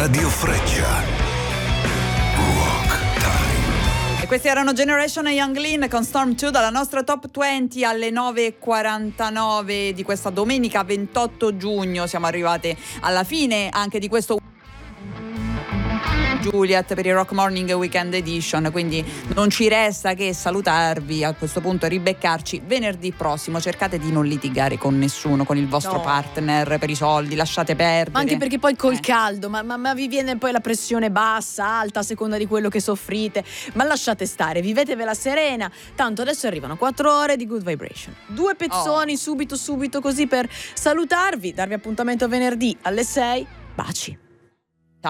Radio Freccia. Rock Time. E questi erano Generation e Young Lean con Storm 2 dalla nostra Top 20 alle 9.49 di questa domenica 28 giugno. Siamo arrivati alla fine anche di questo Juliet per il Rock Morning Weekend Edition, quindi non ci resta che salutarvi a questo punto e ribeccarci venerdì prossimo. Cercate di non litigare con nessuno, con il vostro partner per i soldi, lasciate perdere. Ma anche perché poi col caldo ma vi viene poi la pressione bassa, alta a seconda di quello che soffrite, ma lasciate stare, vivetevela serena, tanto adesso arrivano 4 ore di Good Vibration, 2 pezzoni subito così per salutarvi, darvi appuntamento venerdì alle 6. Baci.